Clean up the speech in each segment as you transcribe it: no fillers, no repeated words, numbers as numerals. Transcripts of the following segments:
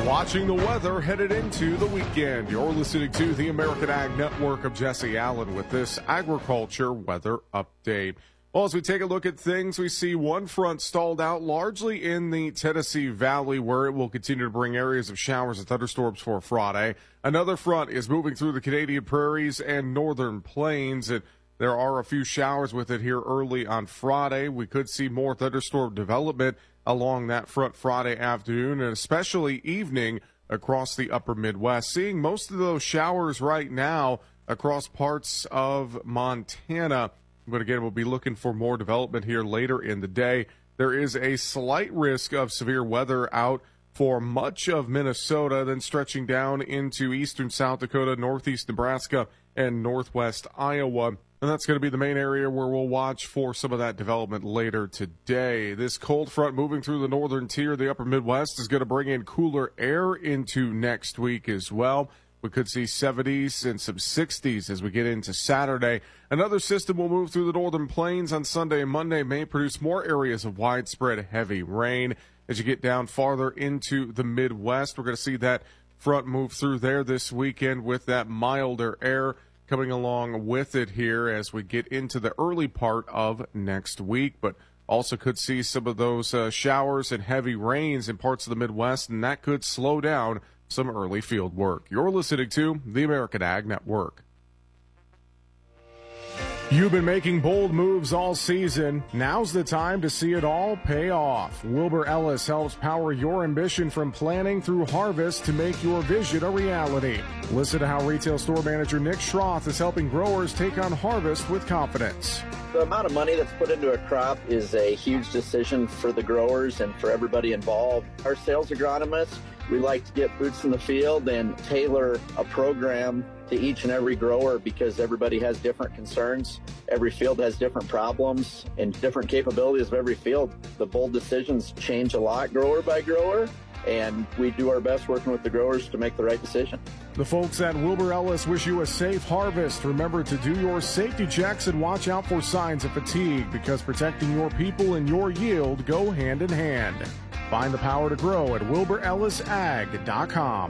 Watching the weather headed into the weekend. You're listening to the American Ag Network. of Jesse Allen with this agriculture weather update. Well, as we take a look at things, we see one front stalled out largely in the Tennessee Valley, where it will continue to bring areas of showers and thunderstorms for Friday. Another front is moving through the Canadian prairies and northern plains, and there are a few showers with it here early on Friday. We could see more thunderstorm development along that front Friday afternoon and especially evening across the upper Midwest. Seeing most of those showers right now across parts of Montana. But again, we'll be looking for more development here later in the day. There is a slight risk of severe weather out for much of Minnesota, then stretching down into eastern South Dakota, northeast Nebraska, and northwest Iowa. And that's going to be the main area where we'll watch for some of that development later today. This cold front moving through the northern tier of the upper Midwest is going to bring in cooler air into next week as well. We could see 70s and some 60s as we get into Saturday. Another system will move through the northern plains on Sunday and Monday, may produce more areas of widespread heavy rain. As you get down farther into the Midwest, we're going to see that front move through there this weekend with that milder air coming along with it here as we get into the early part of next week. But also could see some of those showers and heavy rains in parts of the Midwest, and that could slow down some early field work. You're listening to the American Ag Network. You've been making bold moves all season. Now's the time to see it all pay off. Wilbur Ellis helps power your ambition from planning through harvest to make your vision a reality. Listen to how retail store manager Nick Schroth is helping growers take on harvest with confidence. The amount of money that's put into a crop is a huge decision for the growers and for everybody involved. Our sales agronomists, we like to get boots in the field and tailor a program to each and every grower because everybody has different concerns. Every field has different problems and different capabilities of every field. The bold decisions change a lot grower by grower, and we do our best working with the growers to make the right decision. The folks at Wilbur Ellis wish you a safe harvest. Remember to do your safety checks and watch out for signs of fatigue because protecting your people and your yield go hand in hand. Find the power to grow at wilburellisag.com.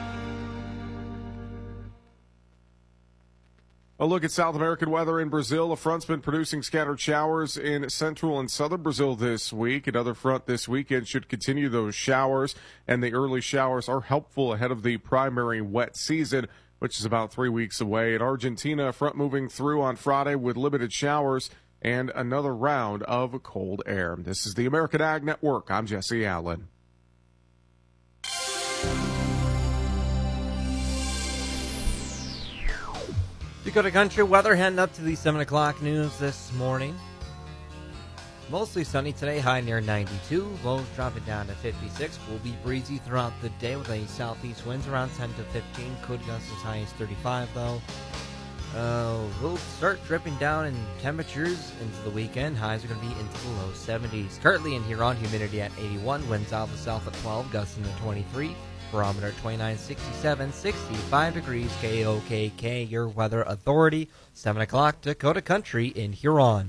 A look at South American weather in Brazil. A front's been producing scattered showers in central and southern Brazil this week. Another front this weekend should continue those showers, and the early showers are helpful ahead of the primary wet season, which is about 3 weeks away. In Argentina, a front moving through on Friday with limited showers and another round of cold air. This is the American Ag Network. I'm Jesse Allen. Dakota Country weather heading up to the 7 o'clock news this morning. Mostly sunny today, high near 92. Lows dropping down to 56. Will be breezy throughout the day with a southeast winds around 10 to 15. Could gust as high as 35 though. We'll start dripping down in temperatures into the weekend. Highs are going to be into the low 70s. Currently in Huron, humidity at 81. Winds out of the south at 12, gusting to 23. Barometer 29, 67, 65 degrees. KOKK, your weather authority. 7 o'clock, Dakota Country in Huron.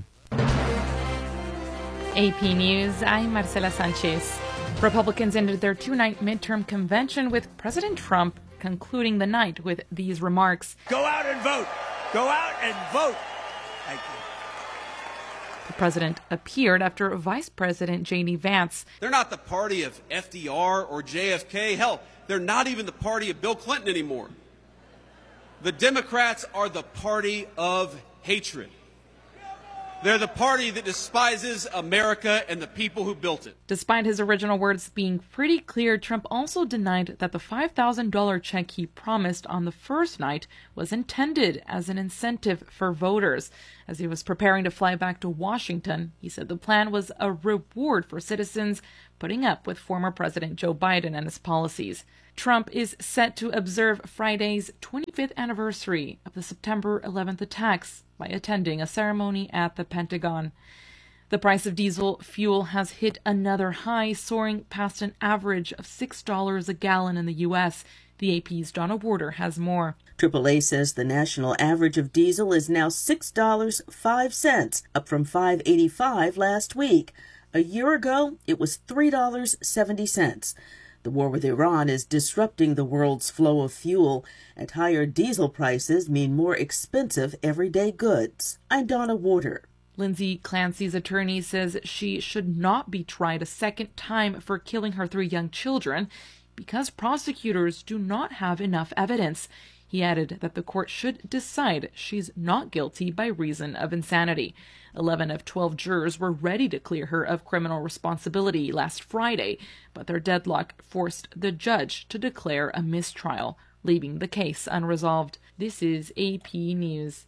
AP News, I'm Marcela Sanchez. Republicans ended their two-night midterm convention with President Trump concluding the night with these remarks. Go out and vote. Go out and vote. Thank you. The president appeared after Vice President J.D. Vance. They're not the party of FDR or JFK. Hell, they're not even the party of Bill Clinton anymore. The Democrats are the party of hatred. They're the party that despises America and the people who built it. Despite his original words being pretty clear, Trump also denied that the $5,000 check he promised on the first night was intended as an incentive for voters. As he was preparing to fly back to Washington, he said the plan was a reward for citizens putting up with former President Joe Biden and his policies. Trump is set to observe Friday's 25th anniversary of the September 11th attacks by attending a ceremony at the Pentagon. The price of diesel fuel has hit another high, soaring past an average of $6 a gallon in the U.S. The AP's Donna Warder has more. AAA says the national average of diesel is now $6.05, up from $5.85 last week. A year ago, it was $3.70. The war with Iran is disrupting the world's flow of fuel, and higher diesel prices mean more expensive everyday goods. I'm Donna Warder. Lindsay Clancy's attorney says she should not be tried a second time for killing her 3 young children because prosecutors do not have enough evidence. He added that the court should decide she's not guilty by reason of insanity. 11 of 12 jurors were ready to clear her of criminal responsibility last Friday, but their deadlock forced the judge to declare a mistrial, leaving the case unresolved. This is AP News.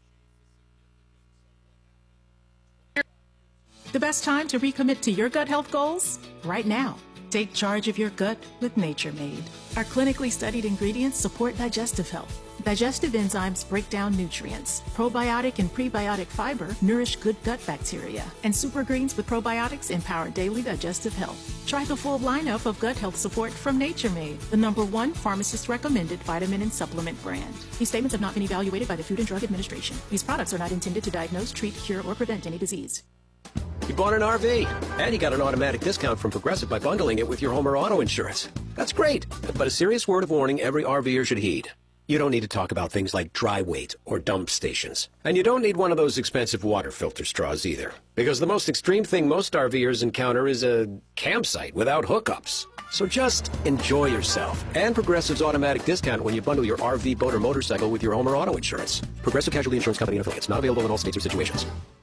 The best time to recommit to your gut health goals? Right now. Take charge of your gut with Nature Made. Our clinically studied ingredients support digestive health. Digestive enzymes break down nutrients. Probiotic and prebiotic fiber nourish good gut bacteria. And super greens with probiotics empower daily digestive health. Try the full lineup of gut health support from Nature Made, the #1 pharmacist-recommended vitamin and supplement brand. These statements have not been evaluated by the Food and Drug Administration. These products are not intended to diagnose, treat, cure, or prevent any disease. You bought an RV, and you got an automatic discount from Progressive by bundling it with your home or auto insurance. That's great, but a serious word of warning every RVer should heed. You don't need to talk about things like dry weight or dump stations. And you don't need one of those expensive water filter straws either. Because the most extreme thing most RVers encounter is a campsite without hookups. So just enjoy yourself. And Progressive's automatic discount when you bundle your RV, boat, or motorcycle with your home or auto insurance. Progressive Casualty Insurance Company and affiliates. Not available in all states or situations.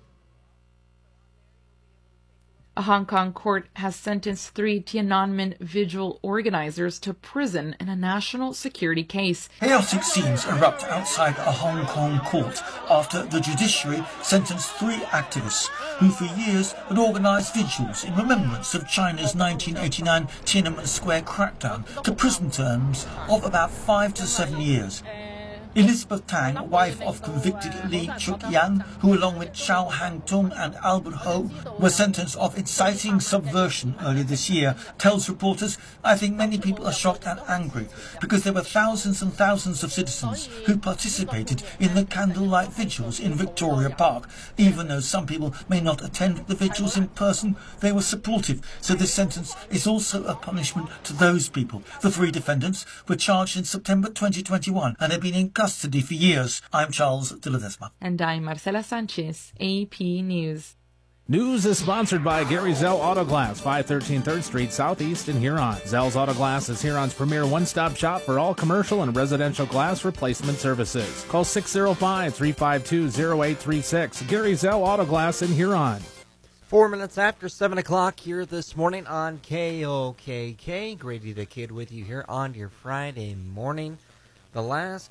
A Hong Kong court has sentenced 3 Tiananmen Vigil organizers to prison in a national security case. Chaotic scenes erupt outside a Hong Kong court after the judiciary sentenced 3 activists who for years had organized vigils in remembrance of China's 1989 Tiananmen Square crackdown to prison terms of about 5 to 7 years. Elizabeth Tang, wife of convicted Li Chuk-yan, who along with Chao Hang-tung and Albert Ho were sentenced of inciting subversion earlier this year, tells reporters, "I think many people are shocked and angry because there were thousands and thousands of citizens who participated in the candlelight vigils in Victoria Park. Even though some people may not attend the vigils in person, they were supportive, so this sentence is also a punishment to those people." The 3 defendants were charged in September 2021 and have been in custody for years. I'm Charles de Ledesma. And I'm Marcela Sanchez, AP News. News is sponsored by Gary Zell Auto Glass, 513 3rd Street Southeast in Huron. Zell's Auto Glass is Huron's premier one-stop shop for all commercial and residential glass replacement services. Call 605-352-0836. Gary Zell Auto Glass in Huron. 4 minutes after 7 o'clock here this morning on KOKK. Grady the Kid with you here on your Friday morning. The last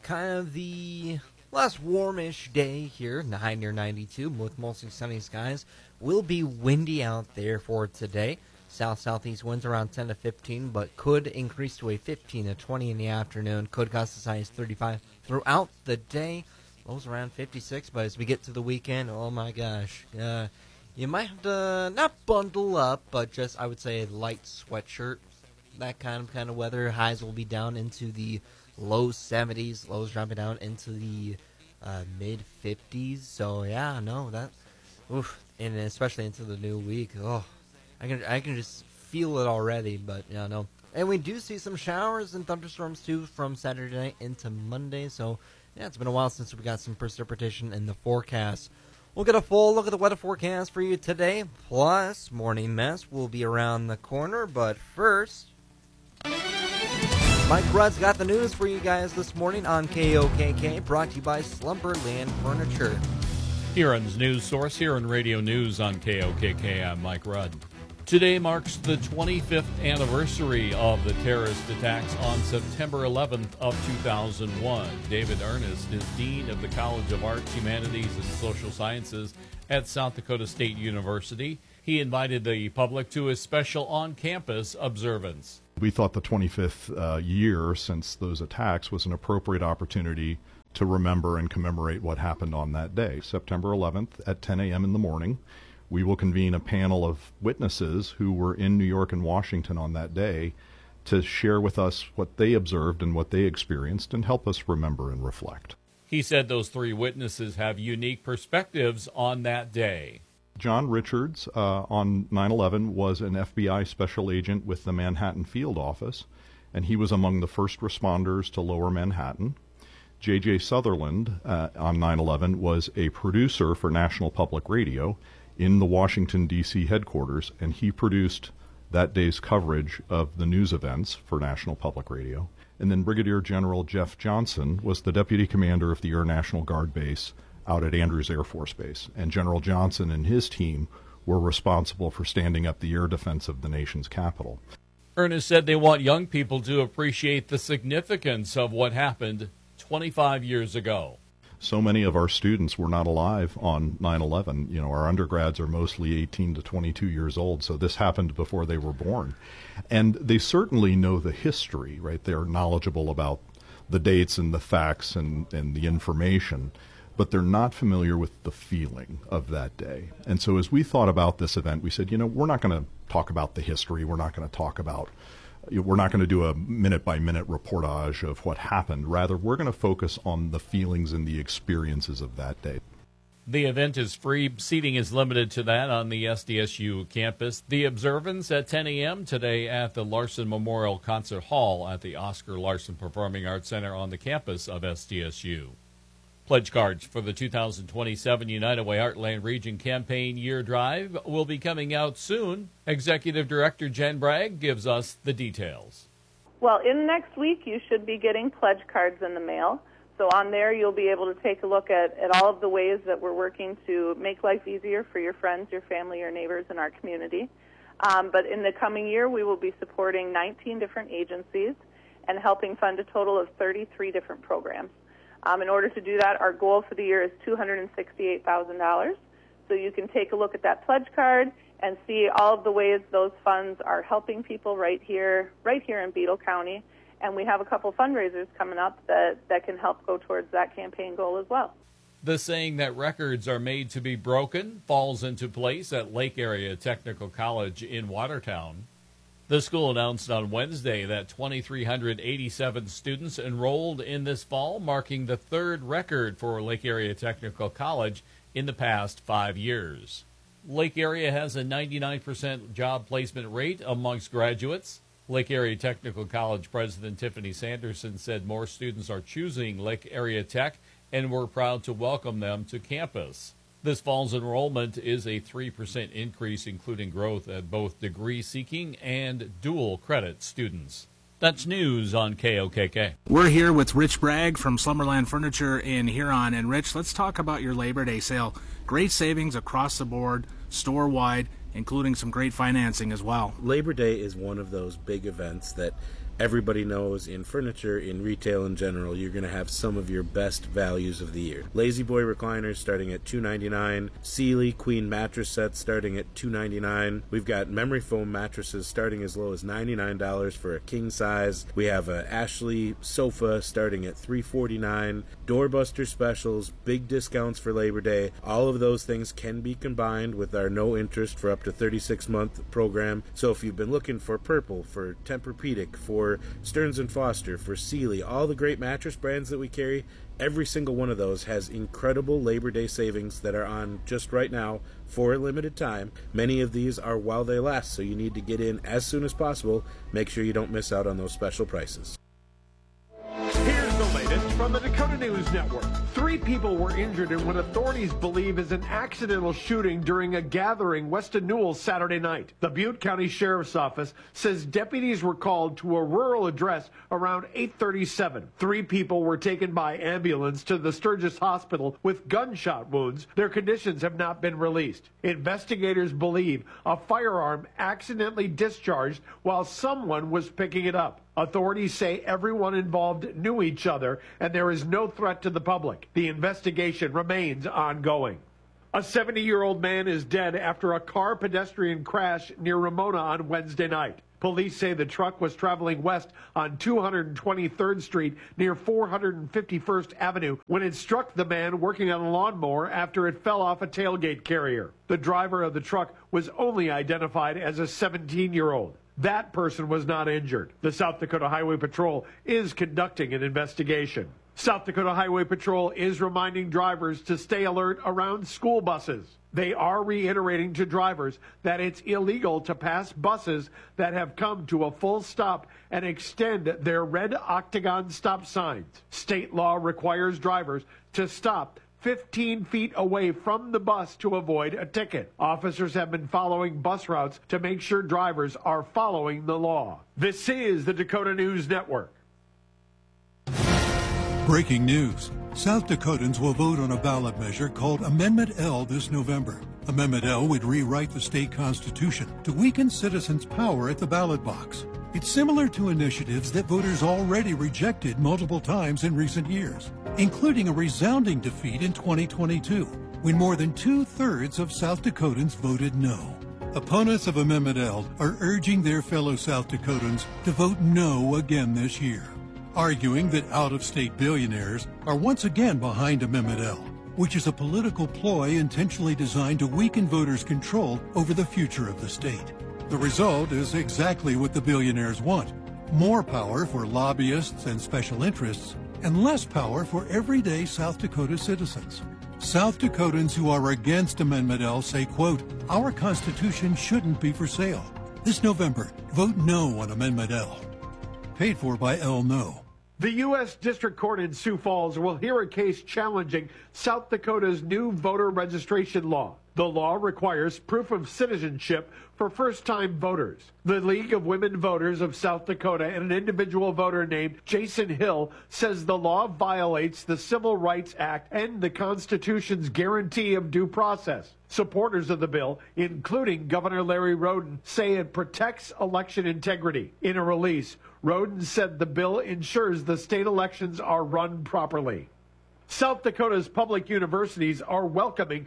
warmish day here, high near 92 with mostly sunny skies. Will be windy out there for today. South-southeast winds around 10 to 15, but could increase to a 15 to 20 in the afternoon. Could gust as high as 35 throughout the day. Lows around 56, but as we get to the weekend, oh my gosh. You might have to not bundle up, but just, I would say, a light sweatshirt. That kind of weather. Highs will be down into the low 70s, lows dropping down into the mid 50s. So yeah, no, that, oof, and especially into the new week. Oh, I can just feel it already. But yeah, no, and we do see some showers and thunderstorms too from Saturday night into Monday. So yeah, it's been a while since we got some precipitation in the forecast. We'll get a full look at the weather forecast for you today. Plus, Morning Mess will be around the corner. But first, Mike Rudd's got the news for you guys this morning on KOKK, brought to you by Slumberland Furniture. Huron's news source, Huron Radio News on KOKK. I'm Mike Rudd. Today marks the 25th anniversary of the terrorist attacks on September 11th of 2001. David Ernest is Dean of the College of Arts, Humanities, and Social Sciences at South Dakota State University. He invited the public to a special on-campus observance. We thought the 25th year since those attacks was an appropriate opportunity to remember and commemorate what happened on that day. September 11th at 10 a.m. in the morning, we will convene a panel of witnesses who were in New York and Washington on that day to share with us what they observed and what they experienced and help us remember and reflect. He said those 3 witnesses have unique perspectives on that day. John Richards on 9/11 was an FBI special agent with the Manhattan Field Office, and he was among the first responders to Lower Manhattan. J.J. Sutherland on 9/11 was a producer for National Public Radio in the Washington, D.C. headquarters, and he produced that day's coverage of the news events for National Public Radio. And then Brigadier General Jeff Johnson was the deputy commander of the Air National Guard base out at Andrews Air Force Base. And General Johnson and his team were responsible for standing up the air defense of the nation's capital. Ernest said they want young people to appreciate the significance of what happened 25 years ago. So many of our students were not alive on 9/11. You know, our undergrads are mostly 18 to 22 years old, so this happened before they were born. And they certainly know the history, right? They're knowledgeable about the dates and the facts and the information, but they're not familiar with the feeling of that day. And so as we thought about this event, we said, you know, we're not going to talk about the history. We're not going to do a minute-by-minute reportage of what happened. Rather, we're going to focus on the feelings and the experiences of that day. The event is free. Seating is limited to that on the SDSU campus. The observance at 10 a.m. today at the Larson Memorial Concert Hall at the Oscar Larson Performing Arts Center on the campus of SDSU. Pledge cards for the 2027 United Way Heartland Region Campaign Year Drive will be coming out soon. Executive Director Jen Bragg gives us the details. Well, in next week, you should be getting pledge cards in the mail. So on there, you'll be able to take a look at all of the ways that we're working to make life easier for your friends, your family, your neighbors in our community. But in the coming year, we will be supporting 19 different agencies and helping fund a total of 33 different programs. In order to do that, our goal for the year is $268,000. So you can take a look at that pledge card and see all of the ways those funds are helping people right here in Beadle County. And we have a couple fundraisers coming up that can help go towards that campaign goal as well. The saying that records are made to be broken falls into place at Lake Area Technical College in Watertown. The school announced on Wednesday that 2,387 students enrolled in this fall, marking the third record for Lake Area Technical College in the past 5 years. Lake Area has a 99% job placement rate amongst graduates. Lake Area Technical College President Tiffany Sanderson said more students are choosing Lake Area Tech, and we're proud to welcome them to campus. This fall's enrollment is a 3% increase, including growth at both degree-seeking and dual-credit students. That's news on KOKK. We're here with Rich Bragg from Slumberland Furniture in Huron. And Rich, let's talk about your Labor Day sale. Great savings across the board, store-wide, including some great financing as well. Labor Day is one of those big events that everybody knows in furniture, in retail in general, you're going to have some of your best values of the year. Lazy Boy recliners starting at $299, Sealy Queen mattress sets starting at $299. We've got memory foam mattresses starting as low as $99 for a king size. We have a Ashley sofa starting at $349. Doorbuster specials, big discounts for Labor Day. All of those things can be combined with our no interest for up to 36-month program. So if you've been looking for Purple, for Tempur-Pedic, for Stearns & Foster, for Sealy, all the great mattress brands that we carry, every single one of those has incredible Labor Day savings that are on just right now for a limited time. Many of these are while they last, so you need to get in as soon as possible. Make sure you don't miss out on those special prices. Here's the latest from the Dakota News Network. 3 people were injured in what authorities believe is an accidental shooting during a gathering west of Newell Saturday night. The Butte County Sheriff's Office says deputies were called to a rural address around 8:37. 3 people were taken by ambulance to the Sturgis Hospital with gunshot wounds. Their conditions have not been released. Investigators believe a firearm accidentally discharged while someone was picking it up. Authorities say everyone involved knew each other and there is no threat to the public. The investigation remains ongoing. A 70-year-old man is dead after a car pedestrian crash near Ramona on Wednesday night. Police say the truck was traveling west on 223rd Street near 451st Avenue when it struck the man working on a lawnmower after it fell off a tailgate carrier. The driver of the truck was only identified as a 17-year-old. That person was not injured. The South Dakota Highway Patrol is conducting an investigation. South Dakota Highway Patrol is reminding drivers to stay alert around school buses. They are reiterating to drivers that it's illegal to pass buses that have come to a full stop and extend their red octagon stop signs. State law requires drivers to stop 15 feet away from the bus to avoid a ticket. Officers have been following bus routes to make sure drivers are following the law. This is the Dakota News Network. Breaking news. South Dakotans will vote on a ballot measure called Amendment L this November. Amendment L would rewrite the state constitution to weaken citizens' power at the ballot box. It's similar to initiatives that voters already rejected multiple times in recent years, including a resounding defeat in 2022, when more than 2/3 of South Dakotans voted no. Opponents of Amendment L are urging their fellow South Dakotans to vote no again this year, arguing that out-of-state billionaires are once again behind Amendment L, which is a political ploy intentionally designed to weaken voters' control over the future of the state. The result is exactly what the billionaires want: more power for lobbyists and special interests, and less power for everyday South Dakota citizens. South Dakotans who are against Amendment L say, quote, "Our Constitution shouldn't be for sale." This November, vote no on Amendment L. Paid for by L No. The U.S. District Court in Sioux Falls will hear a case challenging South Dakota's new voter registration law. The law requires proof of citizenship for first-time voters. The League of Women Voters of South Dakota and an individual voter named Jason Hill says the law violates the Civil Rights Act and the Constitution's guarantee of due process. Supporters of the bill, including Governor Larry Roden, say it protects election integrity. In a release, Roden said the bill ensures the state elections are run properly. South Dakota's public universities are welcoming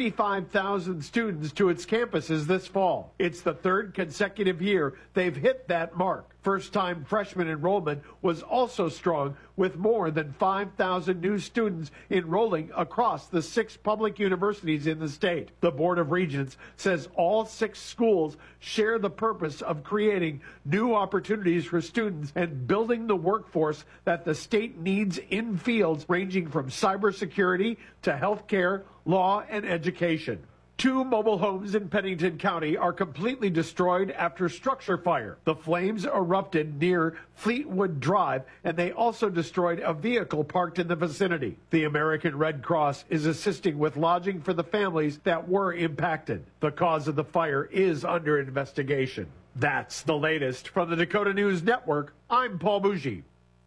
35,000 students to its campuses this fall. It's the third consecutive year they've hit that mark. First-time freshman enrollment was also strong, with more than 5,000 new students enrolling across the 6 public universities in the state. The Board of Regents says all 6 schools share the purpose of creating new opportunities for students and building the workforce that the state needs in fields ranging from cybersecurity to healthcare, law, and education. 2 mobile homes in Pennington County are completely destroyed after structure fire. The flames erupted near Fleetwood Drive, and they also destroyed a vehicle parked in the vicinity. The American Red Cross is assisting with lodging for the families that were impacted. The cause of the fire is under investigation. That's the latest from the Dakota News Network. I'm Paul Bougie.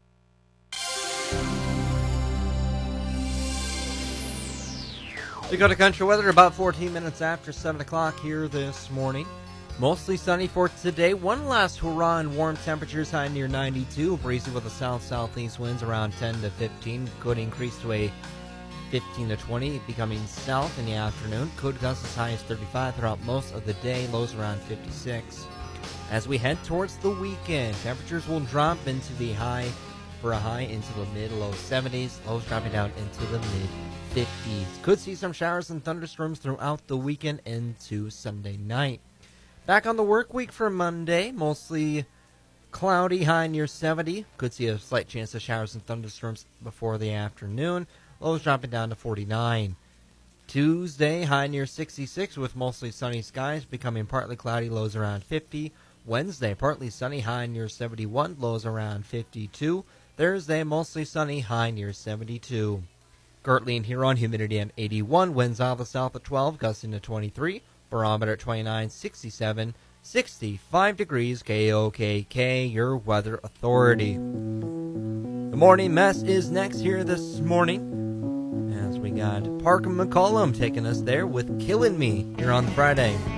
Dakota Country weather about 14 minutes after 7 o'clock here this morning. Mostly sunny for today. One last hurrah in warm temperatures, high near 92. Breezy with the south-southeast winds around 10 to 15. Could increase to a 15 to 20, becoming south in the afternoon. Could gust as high as 35 throughout most of the day. Lows around 56. As we head towards the weekend, temperatures will drop into the high for a high into the mid-low 70s. Lows dropping down into the mid-50s. Could see some showers and thunderstorms throughout the weekend into Sunday night. Back on the work week for Monday, mostly cloudy, high near 70. Could see a slight chance of showers and thunderstorms before the afternoon. Lows dropping down to 49. Tuesday, high near 66 with mostly sunny skies, becoming partly cloudy, lows around 50. Wednesday, partly sunny, high near 71, lows around 52. Thursday, mostly sunny, high near 72. Currently in Huron, humidity at 81, winds out of the south at 12, gusting to 23, barometer at 29, 67, 65 degrees, KOKK, your weather authority. The morning mess is next here this morning, as we got Parker McCollum taking us there with Killing Me here on Friday.